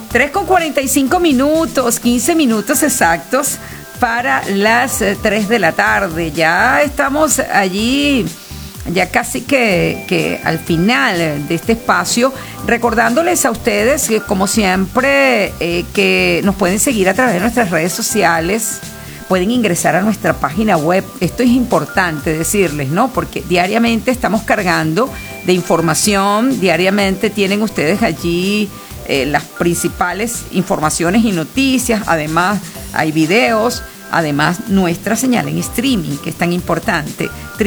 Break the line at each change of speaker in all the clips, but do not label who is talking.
3:45, 15 minutos exactos para las 3 de la tarde. Ya estamos allí, ya casi que al final de este espacio, recordándoles a ustedes que, como siempre, que nos pueden seguir a través de nuestras redes sociales, pueden ingresar a nuestra página web. Esto es importante decirles, ¿no? Porque diariamente estamos cargando de información, diariamente tienen ustedes allí las principales informaciones y noticias, además hay videos, además nuestra señal en streaming, que es tan importante,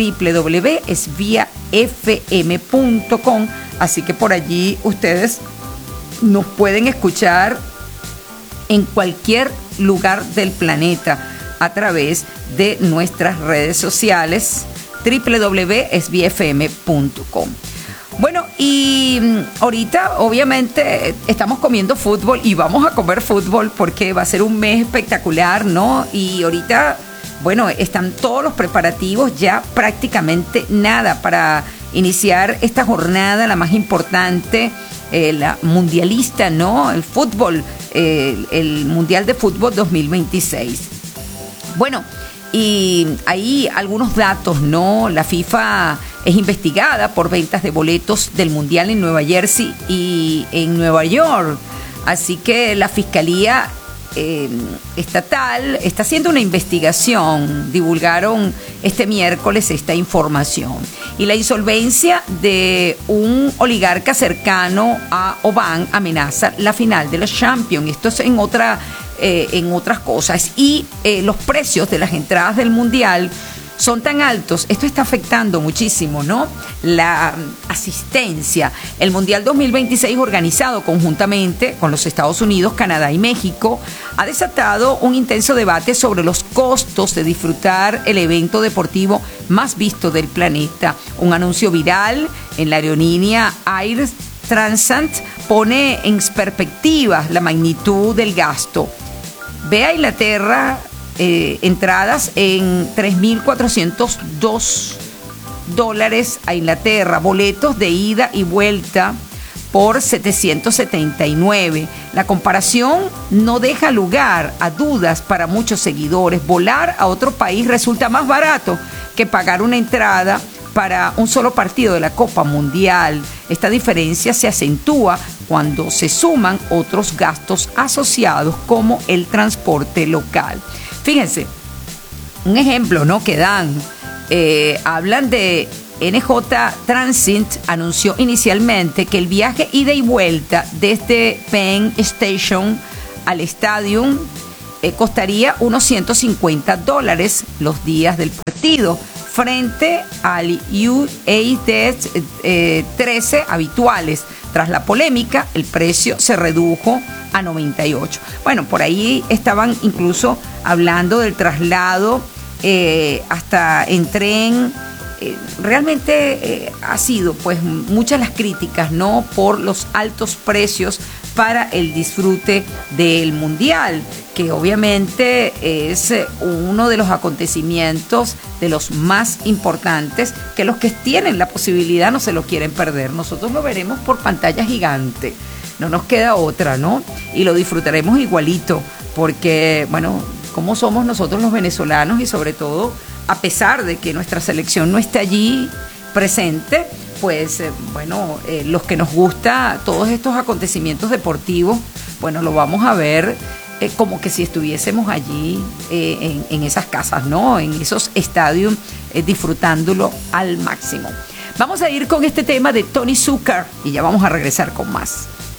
www.esviafm.com, así que por allí ustedes nos pueden escuchar en cualquier lugar del planeta a través de nuestras redes sociales, www.esviafm.com. Bueno, y ahorita obviamente estamos comiendo fútbol y vamos a comer fútbol porque va a ser un mes espectacular, ¿no? Y ahorita, bueno, están todos los preparativos, ya prácticamente nada para iniciar esta jornada, la más importante, la mundialista, ¿no? El fútbol, el Mundial de Fútbol 2026. Bueno, y hay algunos datos, ¿no? La FIFA es investigada por ventas de boletos del Mundial en Nueva Jersey y en Nueva York. Así que la Fiscalía Estatal está haciendo una investigación. Divulgaron este miércoles esta información. Y la insolvencia de un oligarca cercano a Oban amenaza la final de la Champions. Esto es en otras cosas. Y los precios de las entradas del Mundial son tan altos, esto está afectando muchísimo, ¿no? La asistencia. El Mundial 2026, organizado conjuntamente con los Estados Unidos, Canadá y México, ha desatado un intenso debate sobre los costos de disfrutar el evento deportivo más visto del planeta. Un anuncio viral en la aerolínea Air Transat pone en perspectiva la magnitud del gasto. Ve a Inglaterra, entradas en $3,402 a Inglaterra, boletos de ida y vuelta por $779. La comparación no deja lugar a dudas para muchos seguidores. Volar a otro país resulta más barato que pagar una entrada para un solo partido de la Copa Mundial. Esta diferencia se acentúa cuando se suman otros gastos asociados como el transporte local. Fíjense, un ejemplo, ¿no?, que dan, hablan de NJ Transit, anunció inicialmente que el viaje ida y vuelta desde Penn Station al Stadium costaría unos $150 los días del partido, frente al UA 13 habituales. Tras la polémica, el precio se redujo a 98. Bueno, por ahí estaban incluso hablando del traslado hasta en tren. Realmente ha sido pues muchas las críticas, ¿no?, por los altos precios para el disfrute del Mundial, que obviamente es uno de los acontecimientos de los más importantes, que los que tienen la posibilidad no se lo quieren perder. Nosotros lo veremos por pantalla gigante, no nos queda otra, ¿no? Y lo disfrutaremos igualito, porque, bueno, como somos nosotros los venezolanos, y sobre todo a pesar de que nuestra selección no está allí presente, pues los que nos gusta todos estos acontecimientos deportivos, bueno, lo vamos a ver como que si estuviésemos allí en esas casas, ¿no?, en esos estadios, disfrutándolo al máximo. Vamos a ir con este tema de Tony Zucker y ya vamos a regresar con más.